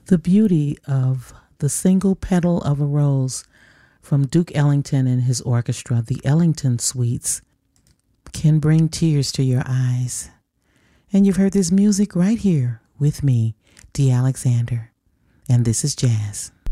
The beauty of The Single Petal of a Rose from Duke Ellington and his orchestra, the Ellington Suites, can bring tears to your eyes. And you've heard this music right here with me, Dee Alexander. And this is jazz.